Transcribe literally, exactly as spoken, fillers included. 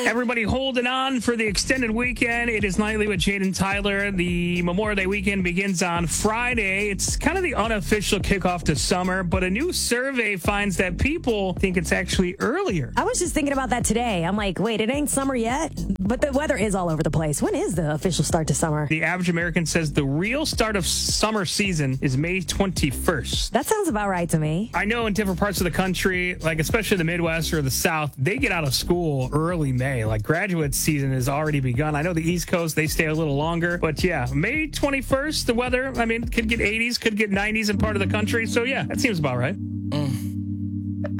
Everybody holding on for the extended weekend. It is Nightly with Jade and Tyler. The Memorial Day weekend begins on Friday. It's kind of the unofficial kickoff to summer, but a new survey finds that people think it's actually earlier. I was just thinking about that today. I'm like, wait, it ain't summer yet? But the weather is all over the place. When is the official start to summer? The average American says the real start of summer season is May twenty-first. That sounds about right to me. I know in different parts of the country, like especially the Midwest or the South, they get out of school early May. Like graduate season has already begun. I know the East Coast, they stay a little longer. But yeah, May twenty-first, the weather, I mean, could get eighties, could get nineties in part of the country. So yeah, that seems about right.